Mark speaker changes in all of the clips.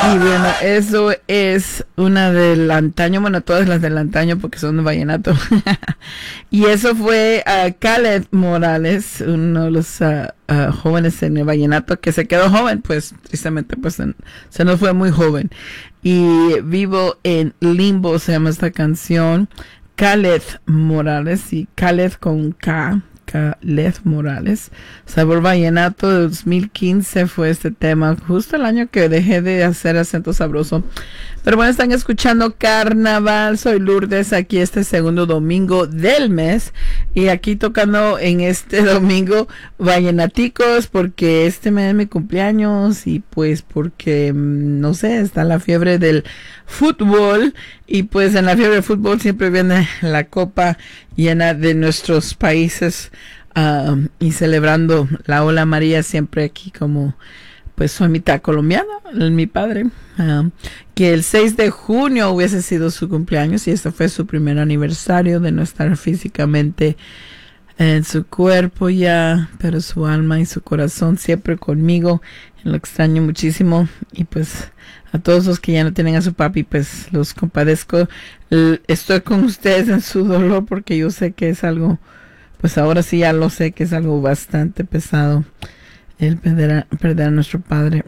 Speaker 1: Y bueno, eso es una del antaño, bueno, todas las del antaño porque son de vallenato. Y eso fue Caled Morales, uno de los jóvenes en el vallenato que se quedó joven, pues tristemente pues se nos fue muy joven. Y Vivo en Limbo se llama esta canción. Caled Morales, y Caled con K. Caled Morales. Sabor Vallenato de 2015 fue este tema, justo el año que dejé de hacer acento sabroso. Pero bueno, están escuchando Carnaval. Soy Lourdes, aquí este segundo domingo del mes, y aquí tocando en este domingo vallenaticos, porque este mes es mi cumpleaños, y pues porque, no sé, está la fiebre del fútbol, y pues en la fiebre del fútbol siempre viene la copa llena de nuestros países, y celebrando la ola María, siempre aquí como pues soy mitad colombiana, mi padre, que el 6 de junio hubiese sido su cumpleaños, y este fue su primer aniversario de no estar físicamente en su cuerpo ya, pero su alma y su corazón siempre conmigo. Lo extraño muchísimo, y pues a todos los que ya no tienen a su papi, pues los compadezco. Estoy con ustedes en su dolor, porque yo sé que es algo, pues ahora sí ya lo sé, que es algo bastante pesado el perder a nuestro padre.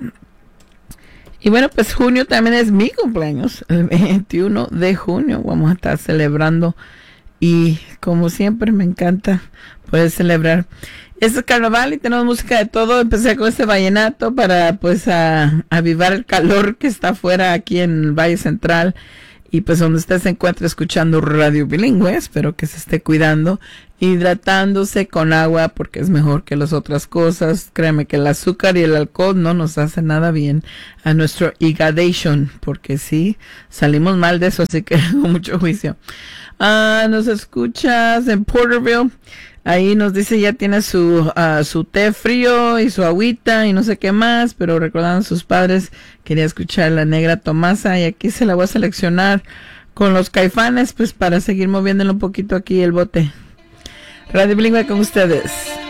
Speaker 1: Y bueno, pues junio también es mi cumpleaños, el 21 de junio vamos a estar celebrando, y como siempre me encanta poder celebrar este carnaval, y tenemos música de todo. Empecé con este vallenato para pues avivar el calor que está afuera aquí en el Valle Central, y pues donde usted se encuentra escuchando Radio Bilingüe. Espero que se esté cuidando, hidratándose con agua, porque es mejor que las otras cosas. Créeme que el azúcar y el alcohol no nos hace nada bien a nuestro higadation, porque sí, salimos mal de eso, así que con mucho juicio. Nos escuchas en Porterville. Ahí nos dice ya tiene su té frío y su agüita y no sé qué más, pero recordando a sus padres, quería escuchar La Negra Tomasa, y aquí se la voy a seleccionar con Los Caifanes, pues para seguir moviéndolo un poquito aquí el bote. Radio Bilingüe con ustedes.